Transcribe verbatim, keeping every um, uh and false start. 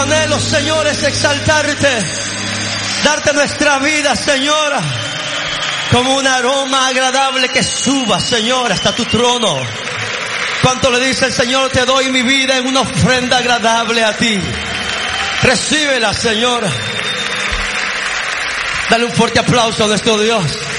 Anhelo, Señor, es exaltarte, darte nuestra vida, Señor, como un aroma agradable que suba, Señor, hasta tu trono. Cuánto le dice el Señor, te doy mi vida en una ofrenda agradable a ti. Recíbela, Señor. Dale un fuerte aplauso a nuestro Dios.